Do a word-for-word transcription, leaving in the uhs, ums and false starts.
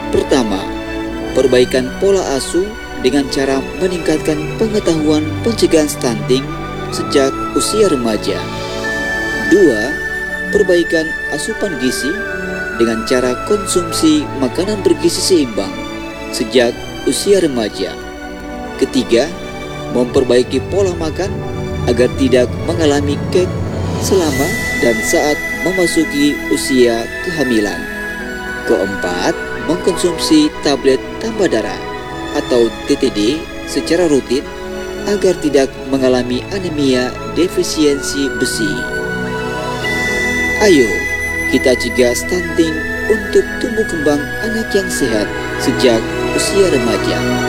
Pertama, perbaikan pola asuh dengan cara meningkatkan pengetahuan pencegahan stunting sejak usia remaja. Dua, perbaikan asupan gizi dengan cara konsumsi makanan bergizi seimbang sejak usia remaja. Ketiga, memperbaiki pola makan agar tidak mengalami kek selama dan saat memasuki usia kehamilan. Keempat, mengkonsumsi tablet tambah darah atau T T D secara rutin agar tidak mengalami anemia defisiensi besi. Ayo, kita cegah stunting untuk tumbuh kembang anak yang sehat sejak usia remaja.